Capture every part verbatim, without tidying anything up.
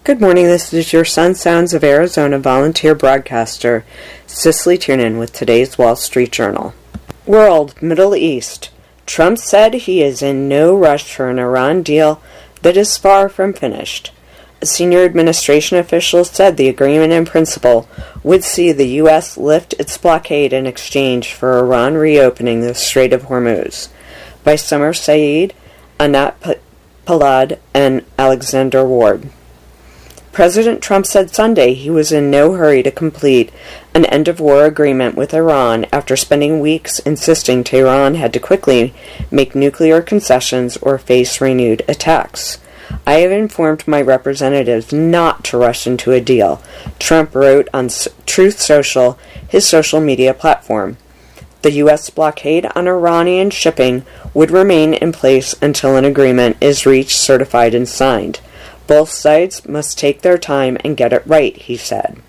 Good morning, this is your Sun Sounds of Arizona volunteer broadcaster, Cicely Tiernan with today's Wall Street Journal. World, Middle East. Trump said he is in no rush for an Iran deal that is far from finished. A senior administration official said the agreement in principle would see the U S lift its blockade in exchange for Iran reopening the Strait of Hormuz. By Summer Saeed, Anat Palad, and Alexander Ward. President Trump said Sunday he was in no hurry to complete an end-of-war agreement with Iran after spending weeks insisting Tehran had to quickly make nuclear concessions or face renewed attacks. I have informed my representatives not to rush into a deal, Trump wrote on Truth Social, his social media platform. The U S blockade on Iranian shipping would remain in place until an agreement is reached, certified, and signed. Both sides must take their time and get it right, he said.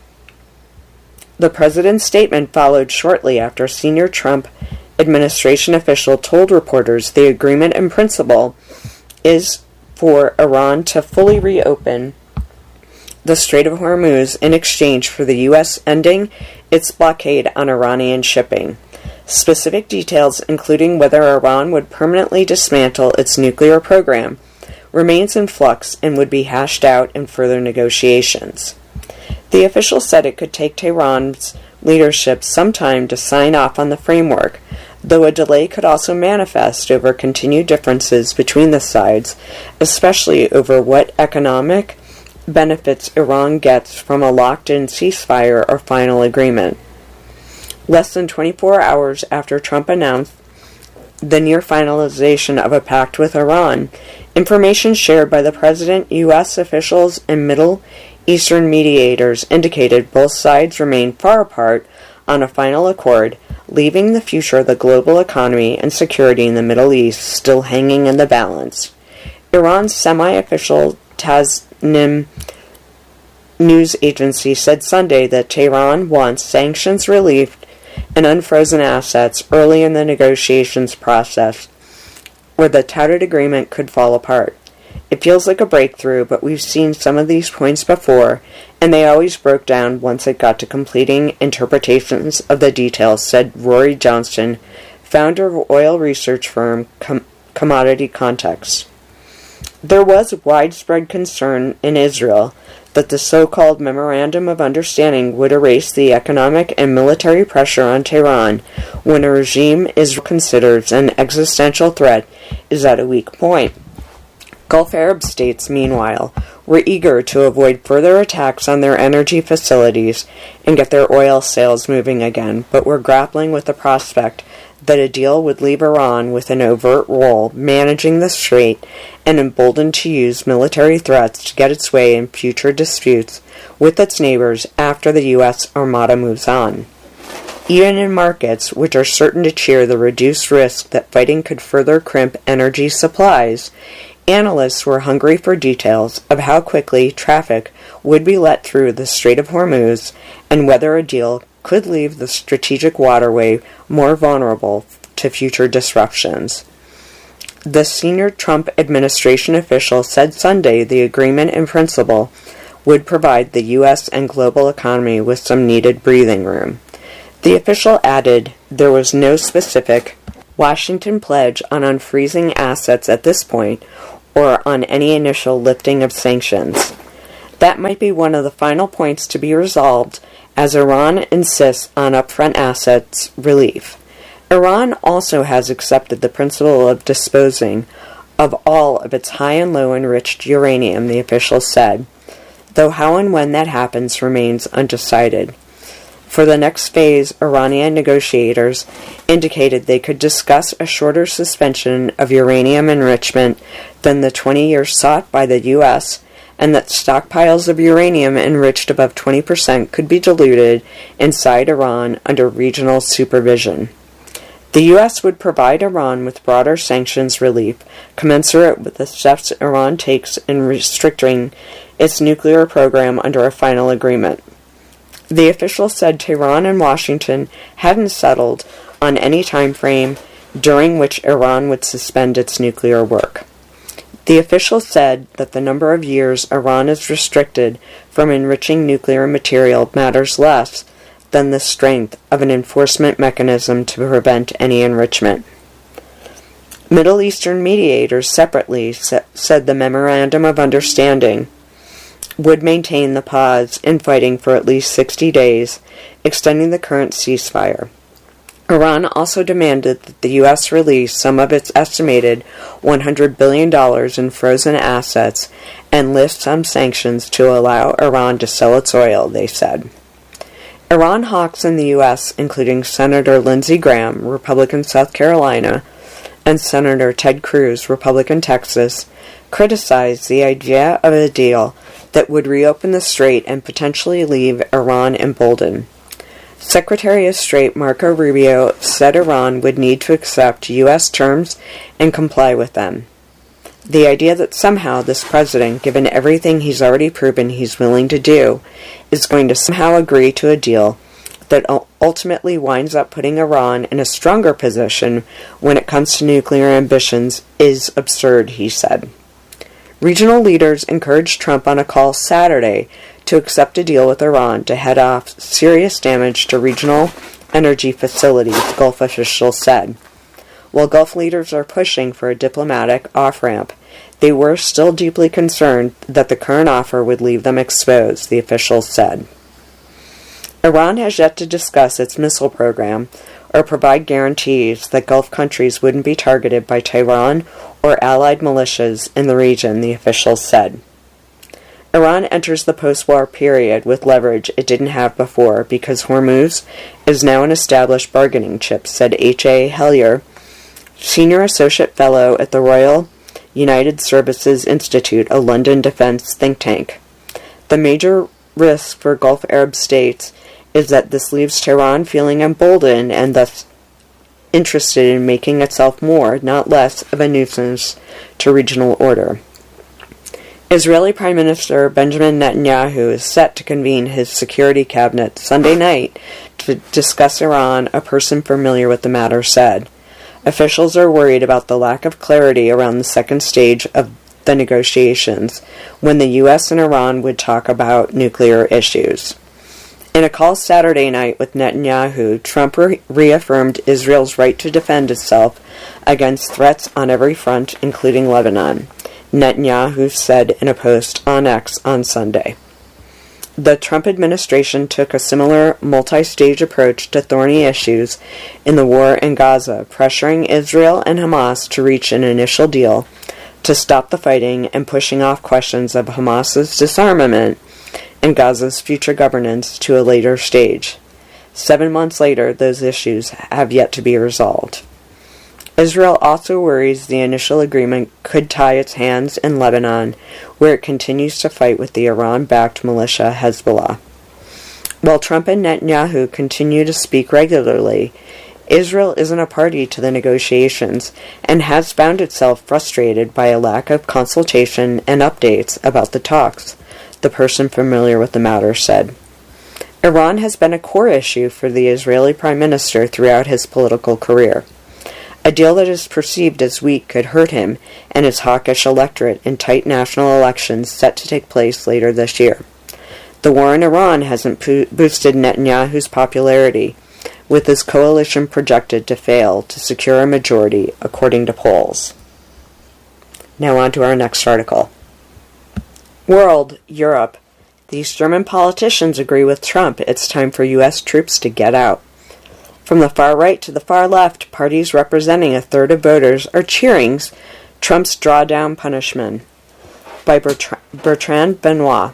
The president's statement followed shortly after a senior Trump administration official told reporters the agreement in principle is for Iran to fully reopen the Strait of Hormuz in exchange for the U S ending its blockade on Iranian shipping. Specific details, including whether Iran would permanently dismantle its nuclear program, remains in flux and would be hashed out in further negotiations. The official said it could take Tehran's leadership some time to sign off on the framework, though a delay could also manifest over continued differences between the sides, especially over what economic benefits Iran gets from a locked-in ceasefire or final agreement. Less than twenty-four hours after Trump announced the near finalization of a pact with Iran, information shared by the president, U S officials, and Middle Eastern mediators indicated both sides remain far apart on a final accord, leaving the future of the global economy and security in the Middle East still hanging in the balance. Iran's semi-official Tasnim news agency said Sunday that Tehran wants sanctions relief and unfrozen assets early in the negotiations process, where the touted agreement could fall apart. It feels like a breakthrough, but we've seen some of these points before, and they always broke down once it got to completing interpretations of the details, said Rory Johnston, founder of oil research firm Com- Commodity Context. There was widespread concern in Israel that the so-called Memorandum of Understanding would erase the economic and military pressure on Tehran when a regime Israel considers an existential threat is at a weak point. Gulf Arab states, meanwhile, were eager to avoid further attacks on their energy facilities and get their oil sales moving again, but were grappling with the prospect that a deal would leave Iran with an overt role managing the strait and emboldened to use military threats to get its way in future disputes with its neighbors after the U S Armada moves on. Even in markets which are certain to cheer the reduced risk that fighting could further crimp energy supplies, analysts were hungry for details of how quickly traffic would be let through the Strait of Hormuz and whether a deal could leave the strategic waterway more vulnerable to future disruptions. The senior Trump administration official said Sunday the agreement in principle would provide the U S and global economy with some needed breathing room. The official added there was no specific Washington pledge on unfreezing assets at this point or on any initial lifting of sanctions. That might be one of the final points to be resolved as Iran insists on upfront assets relief. Iran also has accepted the principle of disposing of all of its high and low enriched uranium, the official said, though how and when that happens remains undecided. For the next phase, Iranian negotiators indicated they could discuss a shorter suspension of uranium enrichment than the twenty years sought by the U S, and that stockpiles of uranium enriched above twenty percent could be diluted inside Iran under regional supervision. The U S would provide Iran with broader sanctions relief, commensurate with the steps Iran takes in restricting its nuclear program under a final agreement. The official said Tehran and Washington hadn't settled on any time frame during which Iran would suspend its nuclear work. The official said that the number of years Iran is restricted from enriching nuclear material matters less than the strength of an enforcement mechanism to prevent any enrichment. Middle Eastern mediators separately sa- said the Memorandum of Understanding would maintain the pause in fighting for at least sixty days, extending the current ceasefire. Iran also demanded that the U S release some of its estimated one hundred billion dollars in frozen assets and lift some sanctions to allow Iran to sell its oil, they said. Iran hawks in the U S, including Senator Lindsey Graham, Republican South Carolina, and Senator Ted Cruz, Republican Texas, criticized the idea of a deal that would reopen the strait and potentially leave Iran emboldened. Secretary of State Marco Rubio said Iran would need to accept U S terms and comply with them. The idea that somehow this president, given everything he's already proven he's willing to do, is going to somehow agree to a deal that ultimately winds up putting Iran in a stronger position when it comes to nuclear ambitions is absurd, he said. Regional leaders encouraged Trump on a call Saturday to accept a deal with Iran to head off serious damage to regional energy facilities, Gulf officials said. While Gulf leaders are pushing for a diplomatic off-ramp, they were still deeply concerned that the current offer would leave them exposed, the officials said. Iran has yet to discuss its missile program or provide guarantees that Gulf countries wouldn't be targeted by Tehran or allied militias in the region, the officials said. Iran enters the post-war period with leverage it didn't have before because Hormuz is now an established bargaining chip, said H A Hellier, Senior Associate Fellow at the Royal United Services Institute, a London defense think tank. The major risk for Gulf Arab states is that this leaves Tehran feeling emboldened and thus interested in making itself more, not less, of a nuisance to regional order. Israeli Prime Minister Benjamin Netanyahu is set to convene his security cabinet Sunday night to discuss Iran, a person familiar with the matter said. Officials are worried about the lack of clarity around the second stage of the negotiations, when the U S and Iran would talk about nuclear issues. In a call Saturday night with Netanyahu, Trump re- reaffirmed Israel's right to defend itself against threats on every front, including Lebanon, Netanyahu said in a post on X on Sunday. The Trump administration took a similar multi-stage approach to thorny issues in the war in Gaza, pressuring Israel and Hamas to reach an initial deal to stop the fighting and pushing off questions of Hamas's disarmament and Gaza's future governance to a later stage. Seven months later, those issues have yet to be resolved. Israel also worries the initial agreement could tie its hands in Lebanon, where it continues to fight with the Iran-backed militia Hezbollah. While Trump and Netanyahu continue to speak regularly, Israel isn't a party to the negotiations and has found itself frustrated by a lack of consultation and updates about the talks, the person familiar with the matter said. Iran has been a core issue for the Israeli Prime Minister throughout his political career. A deal that is perceived as weak could hurt him and his hawkish electorate in tight national elections set to take place later this year. The war in Iran hasn't po- boosted Netanyahu's popularity, with his coalition projected to fail to secure a majority, according to polls. Now on to our next article. World, Europe. These German politicians agree with Trump it's time for U S troops to get out. From the far right to the far left, parties representing a third of voters are cheering Trump's drawdown punishment. By Bertrand, Bertrand Benoit.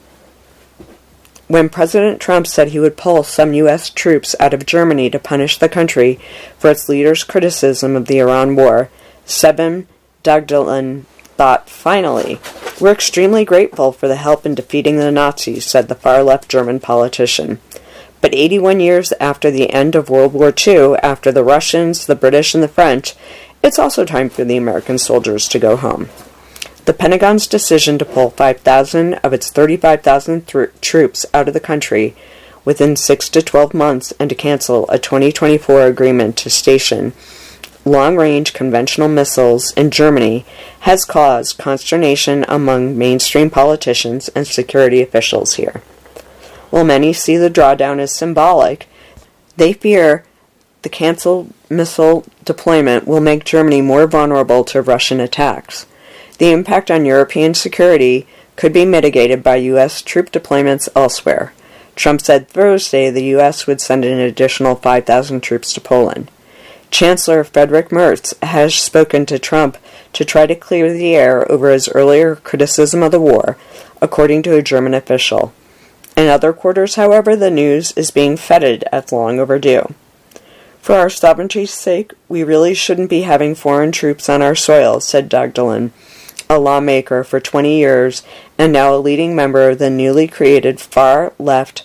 When President Trump said he would pull some U S troops out of Germany to punish the country for its leader's criticism of the Iran war, Sebin Dagdelen thought, finally, we're extremely grateful for the help in defeating the Nazis, said the far-left German politician. But eighty-one years after the end of World War Two, after the Russians, the British, and the French, it's also time for the American soldiers to go home. The Pentagon's decision to pull five thousand of its thirty-five thousand th- troops out of the country within six to twelve months and to cancel a twenty twenty-four agreement to station long-range conventional missiles in Germany has caused consternation among mainstream politicians and security officials here. While many see the drawdown as symbolic, they fear the canceled missile deployment will make Germany more vulnerable to Russian attacks. The impact on European security could be mitigated by U S troop deployments elsewhere. Trump said Thursday the U S would send an additional five thousand troops to Poland. Chancellor Friedrich Merz has spoken to Trump to try to clear the air over his earlier criticism of the war, according to a German official. In other quarters, however, the news is being feted as long overdue. For our sovereignty's sake, we really shouldn't be having foreign troops on our soil, said Dagdalin, a lawmaker for twenty years and now a leading member of the newly created far-left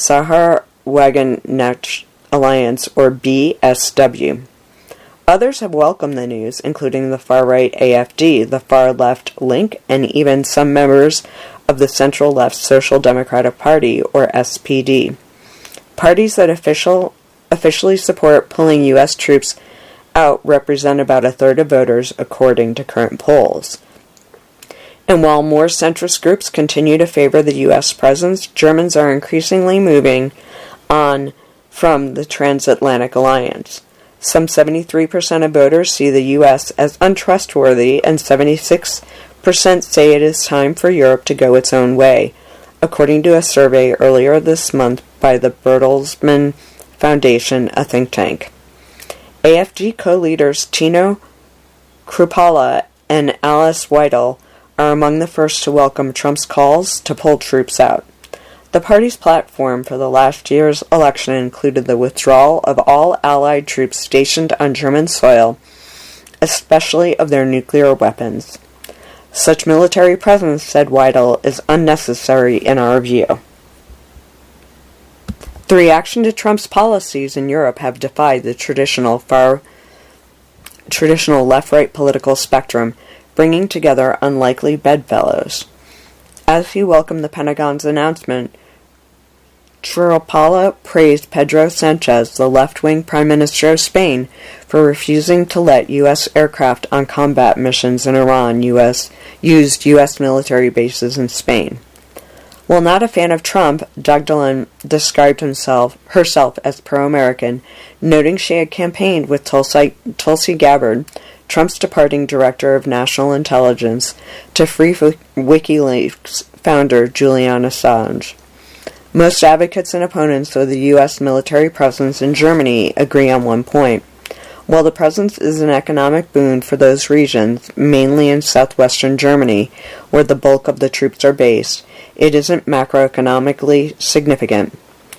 Sahara-Wagenknecht Alliance, or B S W. Others have welcomed the news, including the far-right A F D, the far-left Link, and even some members of the central-left Social Democratic Party, or S P D. Parties that official, officially support pulling U S troops out represent about a third of voters, according to current polls. And while more centrist groups continue to favor the U S presence, Germans are increasingly moving on from the transatlantic alliance. Some seventy-three percent of voters see the U S as untrustworthy, and seventy-six percent say it is time for Europe to go its own way, according to a survey earlier this month by the Bertelsmann Foundation, a think tank. A F D co-leaders Tino Kruppala and Alice Weidel are among the first to welcome Trump's calls to pull troops out. The party's platform for the last year's election included the withdrawal of all Allied troops stationed on German soil, especially of their nuclear weapons. Such military presence, said Weidel, is unnecessary in our view. The reaction to Trump's policies in Europe have defied the traditional far, traditional left-right political spectrum, bringing together unlikely bedfellows. As he welcomed the Pentagon's announcement, Kruppala praised Pedro Sanchez, the left-wing Prime Minister of Spain, for refusing to let U S aircraft on combat missions in Iran U S used U S military bases in Spain. While not a fan of Trump, Dagdalin described himself herself as pro-American, noting she had campaigned with Tulsi, Tulsi Gabbard, Trump's departing Director of National Intelligence, to free WikiLeaks founder Julian Assange. Most advocates and opponents of the U S military presence in Germany agree on one point. While the presence is an economic boon for those regions, mainly in southwestern Germany, where the bulk of the troops are based, it isn't macroeconomically significant.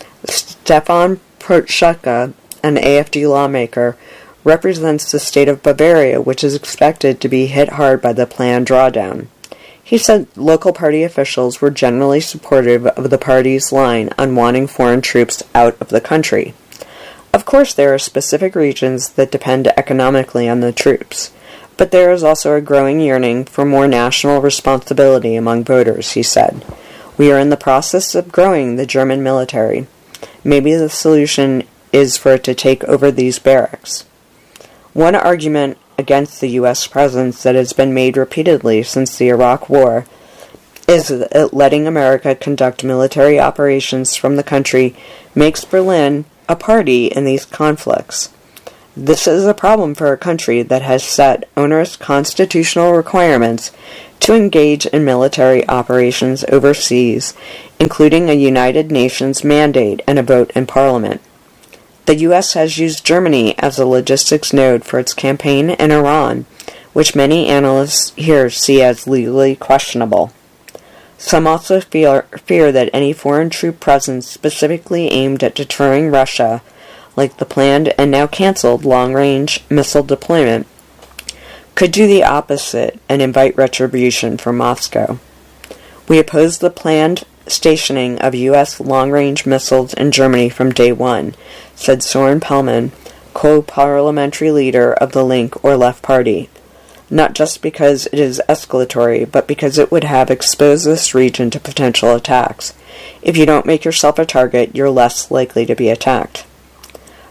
Stefan Prochka, an A F D lawmaker, represents the state of Bavaria, which is expected to be hit hard by the planned drawdown. He said local party officials were generally supportive of the party's line on wanting foreign troops out of the country. Of course, there are specific regions that depend economically on the troops, but there is also a growing yearning for more national responsibility among voters, he said. We are in the process of growing the German military. Maybe the solution is for it to take over these barracks. One argument against the U S presence that has been made repeatedly since the Iraq War is that letting America conduct military operations from the country makes Berlin a party in these conflicts. This is a problem for a country that has set onerous constitutional requirements to engage in military operations overseas, including a United Nations mandate and a vote in Parliament. The U S has used Germany as a logistics node for its campaign in Iran, which many analysts here see as legally questionable. Some also fear, fear that any foreign troop presence specifically aimed at deterring Russia, like the planned and now cancelled long-range missile deployment, could do the opposite and invite retribution from Moscow. We oppose the planned stationing of U S long-range missiles in Germany from day one, said Soren Pellman, co-parliamentary leader of the Link or Left Party. Not just because it is escalatory, but because it would have exposed this region to potential attacks. If you don't make yourself a target, you're less likely to be attacked.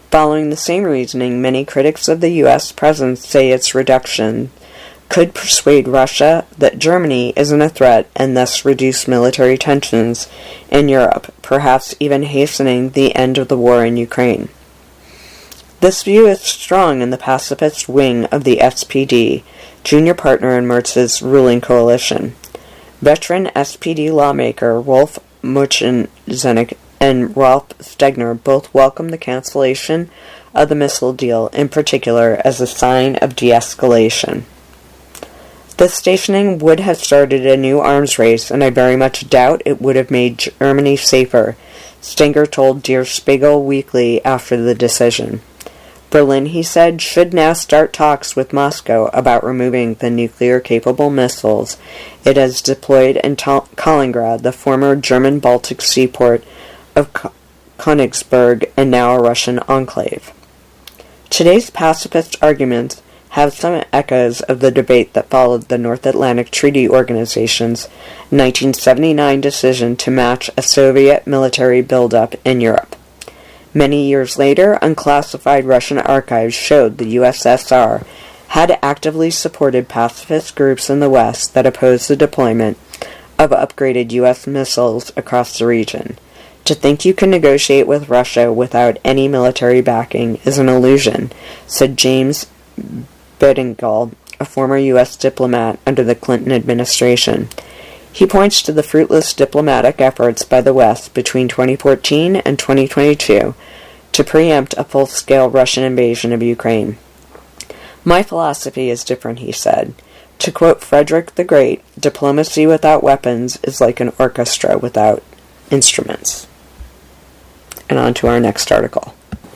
Following the same reasoning, many critics of the U S presence say its reduction could persuade Russia that Germany isn't a threat and thus reduce military tensions in Europe, perhaps even hastening the end of the war in Ukraine. This view is strong in the pacifist wing of the S P D, junior partner in Merz's ruling coalition. Veteran S P D lawmaker Wolf Muchenzenik and Ralph Stegner both welcomed the cancellation of the missile deal, in particular as a sign of de-escalation. The stationing would have started a new arms race, and I very much doubt it would have made Germany safer, Stenger told Der Spiegel Weekly after the decision. Berlin, he said, should now start talks with Moscow about removing the nuclear-capable missiles it has deployed in Ta- Kaliningrad, the former German Baltic seaport of K- Königsberg and now a Russian enclave. Today's pacifist arguments have some echoes of the debate that followed the North Atlantic Treaty Organization's nineteen seventy-nine decision to match a Soviet military buildup in Europe. Many years later, unclassified Russian archives showed the U S S R had actively supported pacifist groups in the West that opposed the deployment of upgraded U S missiles across the region. To think you can negotiate with Russia without any military backing is an illusion, said James Bedingall, a former U S diplomat under the Clinton administration. He points to the fruitless diplomatic efforts by the West between twenty fourteen and twenty twenty-two to preempt a full-scale Russian invasion of Ukraine. My philosophy is different, he said. To quote Frederick the Great, diplomacy without weapons is like an orchestra without instruments. And on to our next article.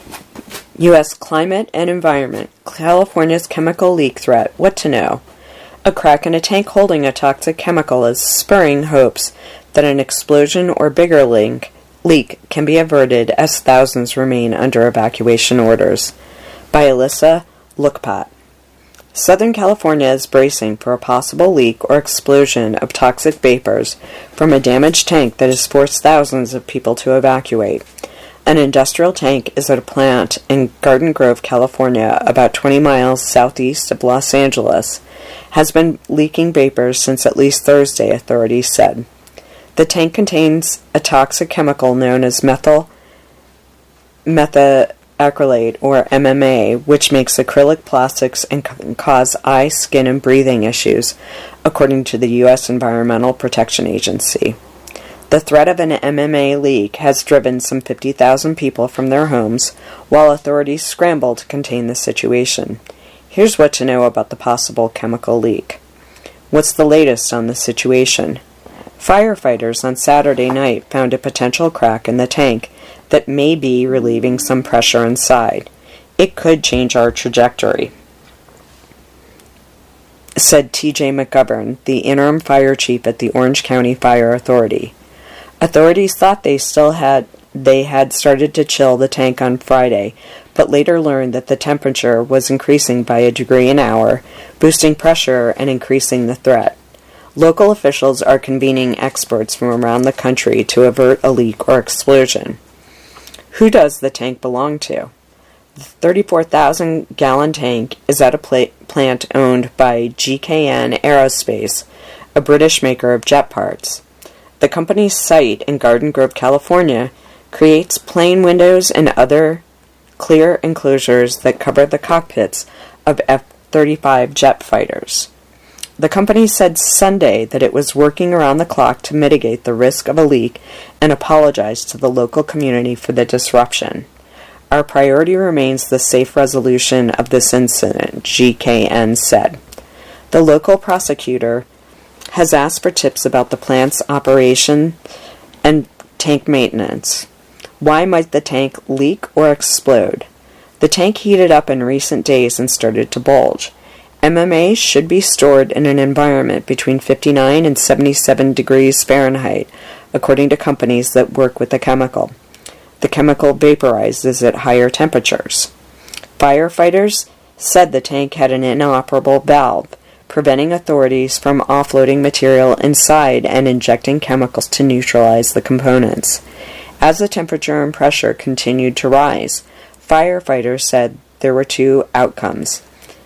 U S Climate and Environment. California's chemical leak threat. What to know? A crack in a tank holding a toxic chemical is spurring hopes that an explosion or bigger leak, leak can be averted as thousands remain under evacuation orders. By Alyssa Lookpat. Southern California is bracing for a possible leak or explosion of toxic vapors from a damaged tank that has forced thousands of people to evacuate. An industrial tank is at a plant in Garden Grove, California, about twenty miles southeast of Los Angeles, has been leaking vapors since at least Thursday, authorities said. The tank contains a toxic chemical known as methyl methacrylate, or M M A, which makes acrylic plastics and can cause eye, skin, and breathing issues, according to the U S Environmental Protection Agency. The threat of an M M A leak has driven some fifty thousand people from their homes, while authorities scramble to contain the situation. Here's what to know about the possible chemical leak. What's the latest on the situation? Firefighters on Saturday night found a potential crack in the tank that may be relieving some pressure inside. It could change our trajectory, said T J McGovern, the interim fire chief at the Orange County Fire Authority. Authorities thought they still had they had started to chill the tank on Friday, but later learned that the temperature was increasing by a degree an hour, boosting pressure and increasing the threat. Local officials are convening experts from around the country to avert a leak or explosion. Who does the tank belong to? The thirty-four thousand gallon tank is at a pla- plant owned by G K N Aerospace, a British maker of jet parts. The company's site in Garden Grove, California, creates plane windows and other clear enclosures that cover the cockpits of F thirty-five jet fighters. The company said Sunday that it was working around the clock to mitigate the risk of a leak and apologized to the local community for the disruption. Our priority remains the safe resolution of this incident, G K N said. The local prosecutor has asked for tips about the plant's operation and tank maintenance. Why might the tank leak or explode? The tank heated up in recent days and started to bulge. M M A should be stored in an environment between fifty-nine and seventy-seven degrees Fahrenheit, according to companies that work with the chemical. The chemical vaporizes at higher temperatures. Firefighters said the tank had an inoperable valve, preventing authorities from offloading material inside and injecting chemicals to neutralize the components. As the temperature and pressure continued to rise, Firefighters said there were two outcomes.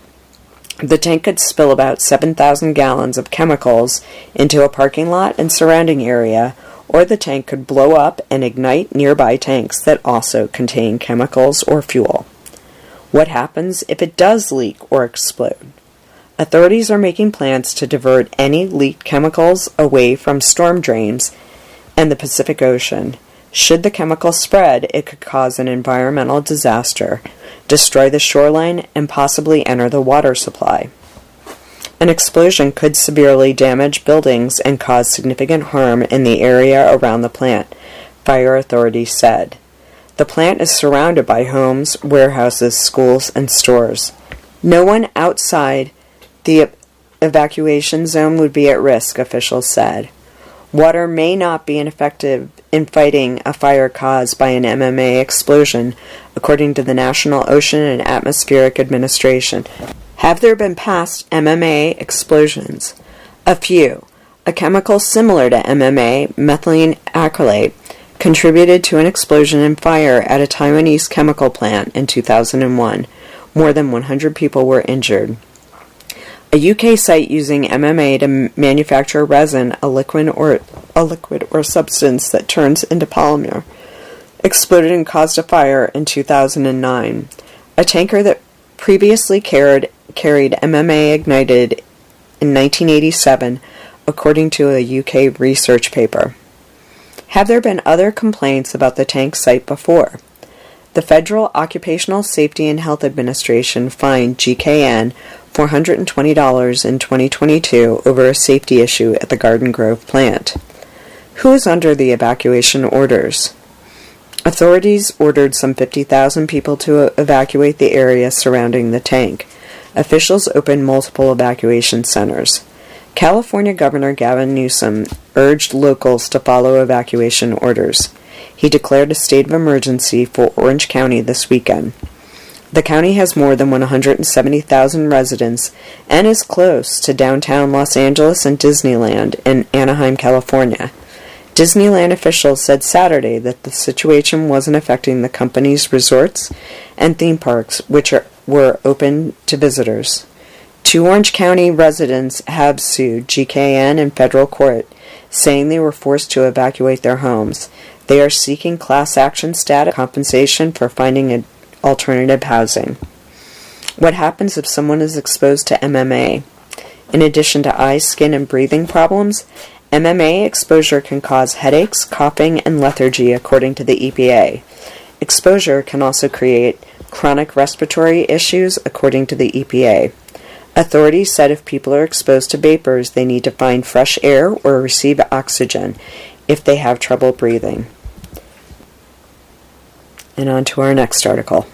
The tank could spill about seven thousand gallons of chemicals into a parking lot and surrounding area, or the tank could blow up and ignite nearby tanks that also contain chemicals or fuel. What happens if it does leak or explode? Authorities are making plans to divert any leaked chemicals away from storm drains and the Pacific Ocean. Should the chemicals spread, it could cause an environmental disaster, destroy the shoreline, and possibly enter the water supply. An explosion could severely damage buildings and cause significant harm in the area around the plant, fire authorities said. The plant is surrounded by homes, warehouses, schools, and stores. No one outside the evacuation zone would be at risk, officials said. Water may not be effective in fighting a fire caused by an M M A explosion, according to the National Ocean and Atmospheric Administration. Have there been past M M A explosions? A few. A chemical similar to M M A, methylene acrylate, contributed to an explosion and fire at a Taiwanese chemical plant in two thousand one. More than one hundred people were injured. A U K site using M M A to manufacture resin, a liquid or a liquid or substance that turns into polymer, exploded and caused a fire in two thousand nine. A tanker that previously carried carried M M A ignited in nineteen eighty-seven, according to a U K research paper. Have there been other complaints about the tank site before? The Federal Occupational Safety and Health Administration fined G K N four hundred twenty dollars in twenty twenty-two over a safety issue at the Garden Grove plant. Who is under the evacuation orders? Authorities ordered some fifty thousand people to evacuate the area surrounding the tank. Officials opened multiple evacuation centers. California Governor Gavin Newsom urged locals to follow evacuation orders. He declared a state of emergency for Orange County this weekend. The county has more than one hundred seventy thousand residents and is close to downtown Los Angeles and Disneyland in Anaheim, California. Disneyland officials said Saturday that the situation wasn't affecting the company's resorts and theme parks, which are, were open to visitors. Two Orange County residents have sued G K N in federal court, saying they were forced to evacuate their homes. They are seeking class action status compensation for finding an alternative housing. What happens if someone is exposed to M M A? In addition to eye, skin, and breathing problems, M M A exposure can cause headaches, coughing, and lethargy, according to the E P A. Exposure can also create chronic respiratory issues, according to the E P A. Authorities said if people are exposed to vapors, they need to find fresh air or receive oxygen if they have trouble breathing. And on to our next article.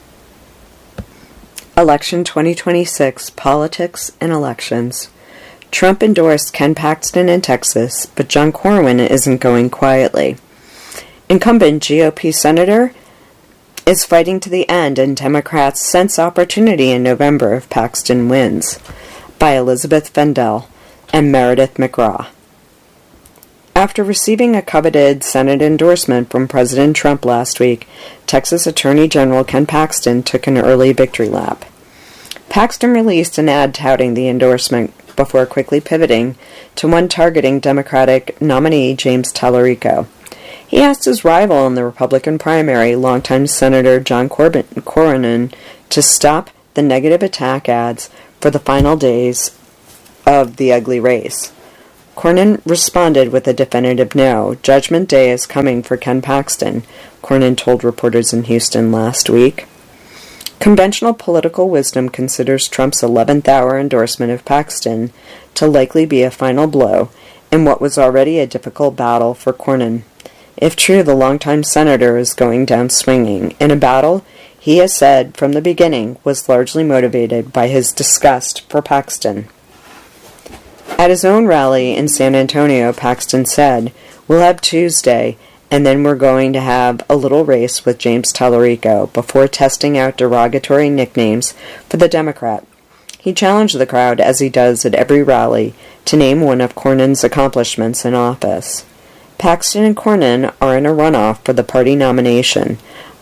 Election twenty twenty-six, Politics and Elections. Trump endorsed Ken Paxton in Texas, but John Corwin isn't going quietly. Incumbent G O P Senator is fighting to the end, and Democrats sense opportunity in November if Paxton wins. By Elizabeth Fendel and Meredith McGraw. After receiving a coveted Senate endorsement from President Trump last week, Texas Attorney General Ken Paxton took an early victory lap. Paxton released an ad touting the endorsement before quickly pivoting to one targeting Democratic nominee James Tallarico. He asked his rival in the Republican primary, longtime Senator John Corbin, Cornyn, to stop the negative attack ads for the final days of the ugly race. Cornyn responded with a definitive no. Judgment Day is coming for Ken Paxton, Cornyn told reporters in Houston last week. Conventional political wisdom considers Trump's eleventh hour endorsement of Paxton to likely be a final blow in what was already a difficult battle for Cornyn. If true, the longtime senator is going down swinging in a battle he has said from the beginning was largely motivated by his disgust for Paxton. At his own rally in San Antonio, Paxton said, "We'll have Tuesday, and then we're going to have a little race with James Tallarico," before testing out derogatory nicknames for the Democrat. He challenged the crowd, as he does at every rally, to name one of Cornyn's accomplishments in office. Paxton and Cornyn are in a runoff for the party nomination.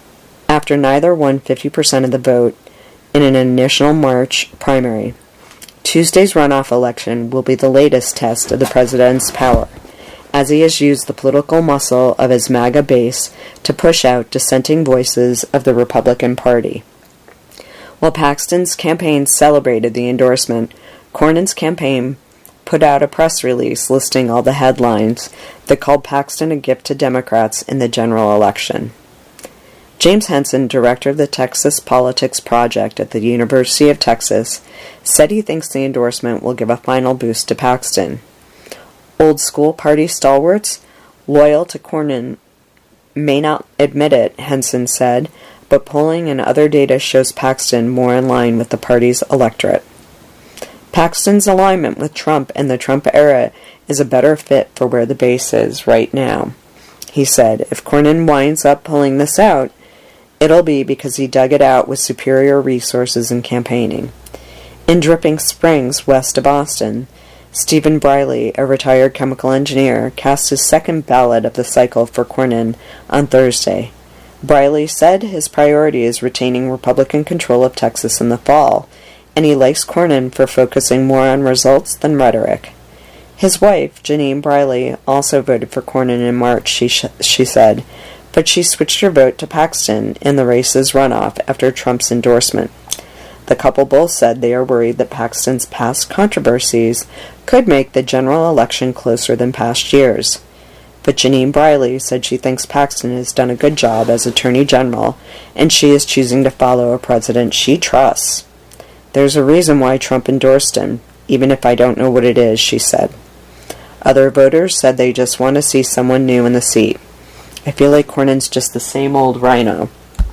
after neither won fifty percent of the vote in an initial March primary. Tuesday's runoff election will be the latest test of the president's power, as he has used the political muscle of his MAGA base to push out dissenting voices of the Republican Party. While Paxton's campaign celebrated the endorsement, Cornyn's campaign put out a press release listing all the headlines that called Paxton a gift to Democrats in the general election. James Henson, director of the Texas Politics Project at the University of Texas, said he thinks the endorsement will give a final boost to Paxton. Old school party stalwarts, loyal to Cornyn, may not admit it, Henson said, but polling and other data shows Paxton more in line with the party's electorate. Paxton's alignment with Trump and the Trump era is a better fit for where the base is right now. He said, if Cornyn winds up pulling this out, it'll be because he dug it out with superior resources and campaigning. In Dripping Springs, west of Austin, Stephen Briley, a retired chemical engineer, cast his second ballot of the cycle for Cornyn on Thursday. Briley said his priority is retaining Republican control of Texas in the fall, and he likes Cornyn for focusing more on results than rhetoric. His wife, Janine Briley, also voted for Cornyn in March, she, sh- she said, but she switched her vote to Paxton in the race's runoff after Trump's endorsement. The couple both said they are worried that Paxton's past controversies could make the general election closer than past years. But Janine Briley said she thinks Paxton has done a good job as Attorney General, and she is choosing to follow a president she trusts. There's a reason why Trump endorsed him, even if I don't know what it is, she said. Other voters said they just want to see someone new in the seat. I feel like Cornyn's just the same old rhino,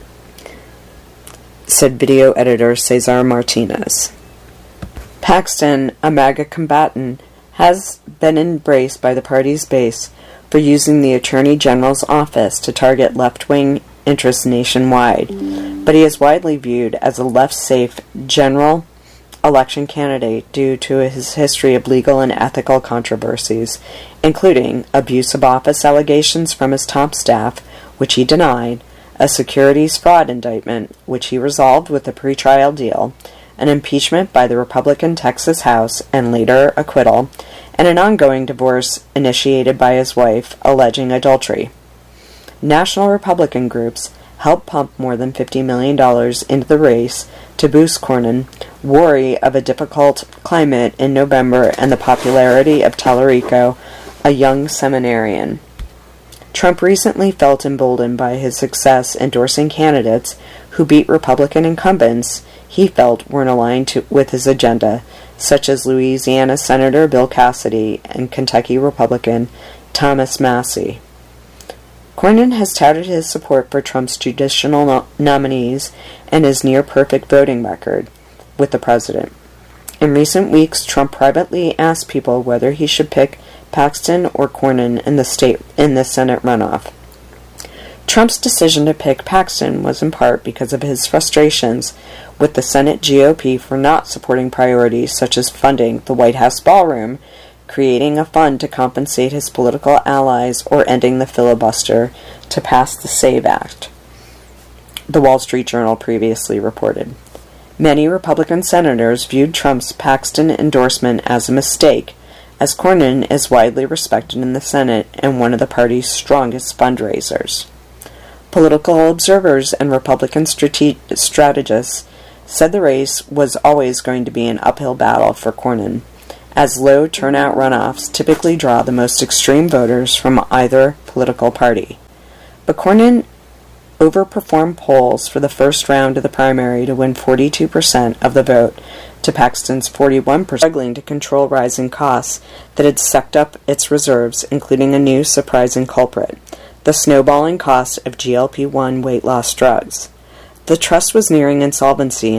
said video editor Cesar Martinez. Paxton, a MAGA combatant, has been embraced by the party's base for using the Attorney General's office to target left-wing interests nationwide, but he is widely viewed as a left-safe general election candidate due to his history of legal and ethical controversies, including abuse of office allegations from his top staff, which he denied, a securities fraud indictment, which he resolved with a pretrial deal, an impeachment by the Republican Texas House and later acquittal, and an ongoing divorce initiated by his wife alleging adultery. National Republican groups helped pump more than fifty million dollars into the race to boost Cornyn, worry of a difficult climate in November and the popularity of Tallarico, a young seminarian. Trump recently felt emboldened by his success endorsing candidates who beat Republican incumbents he felt weren't aligned to, with his agenda, such as Louisiana Senator Bill Cassidy and Kentucky Republican Thomas Massie. Cornyn has touted his support for Trump's judicial no- nominees and his near-perfect voting record with the president. In recent weeks, Trump privately asked people whether he should pick Paxton or Cornyn in the state in the Senate runoff. Trump's decision to pick Paxton was in part because of his frustrations with the Senate G O P for not supporting priorities such as funding the White House ballroom, creating a fund to compensate his political allies, or ending the filibuster to pass the SAVE Act, the Wall Street Journal previously reported. Many Republican senators viewed Trump's Paxton endorsement as a mistake, as Cornyn is widely respected in the Senate and one of the party's strongest fundraisers. Political observers and Republican strate- strategists said the race was always going to be an uphill battle for Cornyn, as low turnout runoffs typically draw the most extreme voters from either political party. But Cornyn overperformed polls for the first round of the primary to win forty-two percent of the vote to Paxton's forty-one percent, struggling to control rising costs that had sucked up its reserves, including a new surprising culprit, the snowballing cost of G L P one weight loss drugs. The trust was nearing insolvency